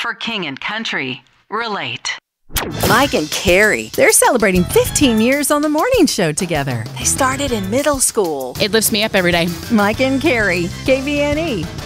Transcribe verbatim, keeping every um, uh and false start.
For King and Country, relate. Mike and Carrie, they're celebrating fifteen years on the morning show together. They started in middle school. It lifts me up every day. Mike and Carrie, K V N E.